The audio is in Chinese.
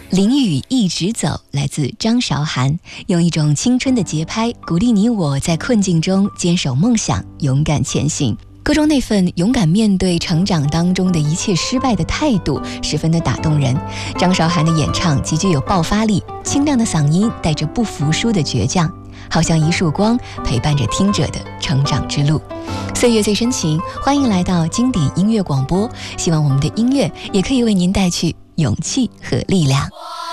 淋雨一直走，来自张韶涵，用一种青春的节拍，鼓励你我在困境中坚守梦想，勇敢前行。歌中那份勇敢面对成长当中的一切失败的态度，十分的打动人。张韶涵的演唱极具有爆发力，清亮的嗓音带着不服输的倔强，好像一束光，陪伴着听者的成长之路。岁月最深情，欢迎来到经典音乐广播，希望我们的音乐也可以为您带去勇气和力量。